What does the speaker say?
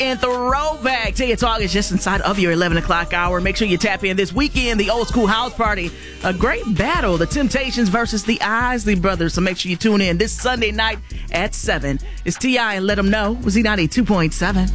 and throwback. Tay Talk is just inside of your 11 o'clock hour. Make sure you tap in this weekend, the Old School House Party. A great battle, the Temptations versus the Isley Brothers. So make sure you tune in this Sunday night at 7. It's T.I. and Let 'Em Know. Was he 92.7?